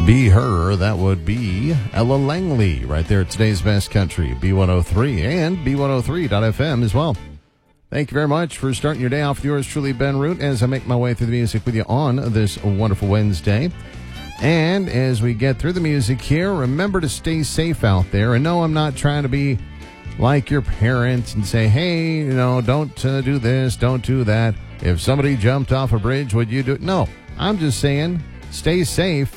Be Her, that would be Ella Langley right there at Today's Best Country, B103 and B103.FM as well. Thank you very much for starting your day off with yours truly, Ben Root, as I make my way through the music with you on this wonderful Wednesday. And as we get through the music here, remember to stay safe out there. And no, I'm not trying to be like your parents and say, hey, don't do this, don't do that. If somebody jumped off a bridge, would you do it? No, I'm just saying stay safe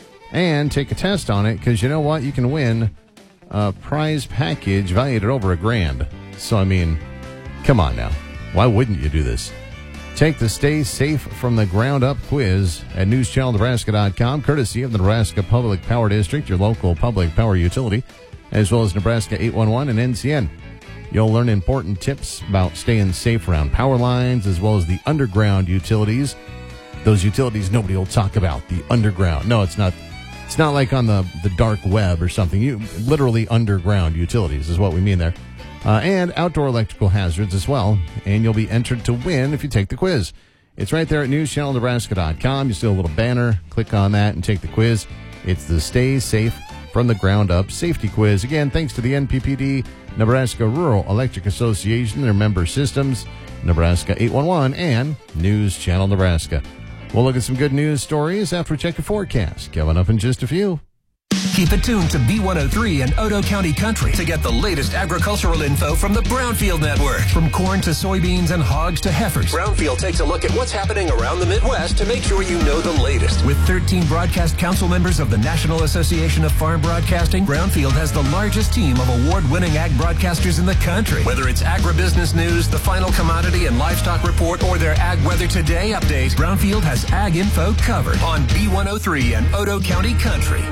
and take a test on it, because you know what? You can win a prize package valued at over $1,000. So, I mean, come on now. Why wouldn't you do this? Take the Stay Safe from the Ground Up quiz at newschannelnebraska.com, courtesy of the Nebraska Public Power District, your local public power utility, as well as Nebraska 811 and NCN. You'll learn important tips about staying safe around power lines, as well as the underground utilities. Those utilities nobody will talk about, the underground. No, it's not. It's not like on the dark web or something. You literally underground utilities is what we mean there. And outdoor electrical hazards as well. And you'll be entered to win if you take the quiz. It's right there at newschannelnebraska.com. You see a little banner. Click on that and take the quiz. It's the Stay Safe from the Ground Up Safety Quiz. Again, thanks to the NPPD, Nebraska Rural Electric Association, their member systems, Nebraska 811, and News Channel Nebraska. We'll look at some good news stories after we check the forecast. Coming up in just a few. Keep it tuned to B103 and Otoe County Country to get the latest agricultural info from the Brownfield Network. From corn to soybeans and hogs to heifers, Brownfield takes a look at what's happening around the Midwest to make sure you know the latest. With 13 broadcast council members of the National Association of Farm Broadcasting, Brownfield has the largest team of award-winning ag broadcasters in the country. Whether it's agribusiness news, the final commodity and livestock report, or their Ag Weather Today update, Brownfield has ag info covered on B103 and Otoe County Country.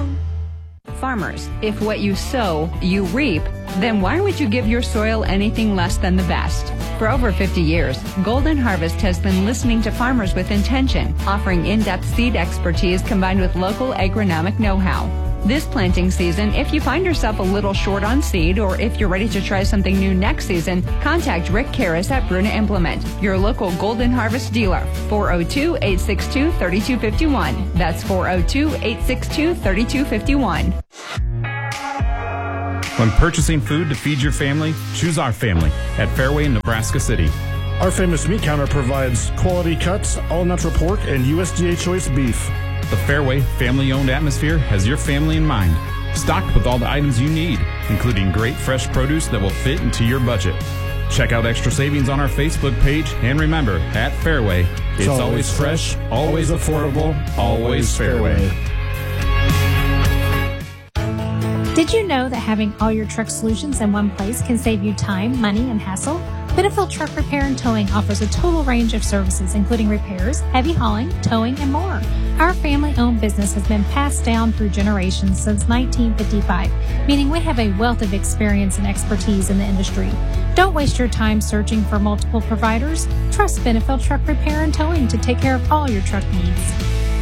Farmers, if what you sow, you reap, then why would you give your soil anything less than the best? For over 50 years, Golden Harvest has been listening to farmers with intention, offering in-depth seed expertise combined with local agronomic know-how. This planting season, if you find yourself a little short on seed, or if you're ready to try something new next season, contact Rick Karras at Bruna Implement, your local Golden Harvest dealer, 402-862-3251. That's 402-862-3251. When purchasing food to feed your family, choose our family at Fairway in Nebraska City. Our famous meat counter provides quality cuts, all-natural pork, and USDA choice beef. The Fairway family-owned atmosphere has your family in mind, stocked with all the items you need, including great fresh produce that will fit into your budget. Check out extra savings on our Facebook page, and remember, at Fairway, it's always fresh, always affordable, always Fairway. Did you know that having all your truck solutions in one place can save you time, money, and hassle? Benefield Truck Repair and Towing offers a total range of services, including repairs, heavy hauling, towing, and more. Our family-owned business has been passed down through generations since 1955, meaning we have a wealth of experience and expertise in the industry. Don't waste your time searching for multiple providers. Trust Benefield Truck Repair and Towing to take care of all your truck needs.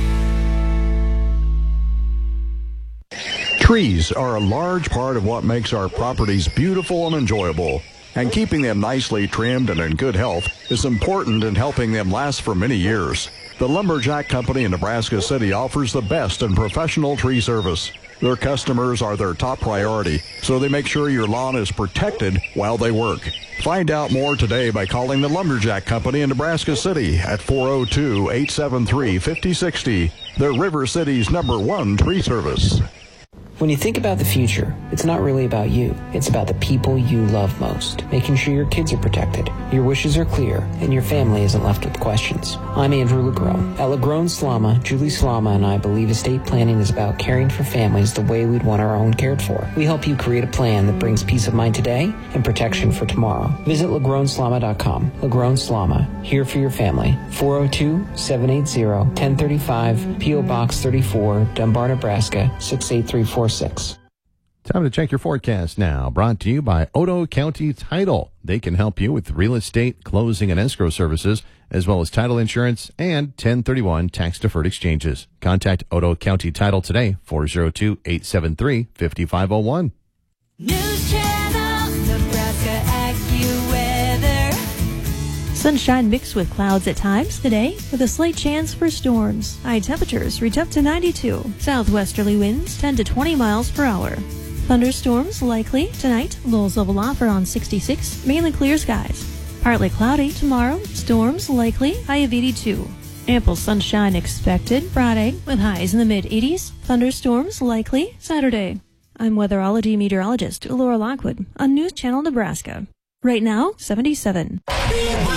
Trees are a large part of what makes our properties beautiful and enjoyable. And keeping them nicely trimmed and in good health is important in helping them last for many years. The Lumberjack Company in Nebraska City offers the best in professional tree service. Their customers are their top priority, so they make sure your lawn is protected while they work. Find out more today by calling the Lumberjack Company in Nebraska City at 402-873-5060. They're River City's #1 tree service. When you think about the future, it's not really about you. It's about the people you love most, making sure your kids are protected, your wishes are clear, and your family isn't left with questions. I'm Andrew LeGrone. At LeGrone Slama, Julie Slama and I believe estate planning is about caring for families the way we'd want our own cared for. We help you create a plan that brings peace of mind today and protection for tomorrow. Visit LeGroneSlama.com. LeGrone Slama, here for your family. 402-780-1035, P.O. Box 34, Dunbar, Nebraska, 68346. Time to check your forecast now. Brought to you by Otoe County Title. They can help you with real estate, closing, and escrow services, as well as title insurance and 1031 tax-deferred exchanges. Contact Otoe County Title today, 402-873-5501. News Channel, Nebraska AccuWeather. Sunshine mixed with clouds at times today, with a slight chance for storms. High temperatures reach up to 92. Southwesterly winds 10 to 20 miles per hour. Thunderstorms likely tonight. Lows level off around 66. Mainly clear skies. Partly cloudy tomorrow. Storms likely. High of 82. Ample sunshine expected Friday with highs in the mid-80s. Thunderstorms likely Saturday. I'm weatherology meteorologist Laura Lockwood on News Channel Nebraska. Right now, 77.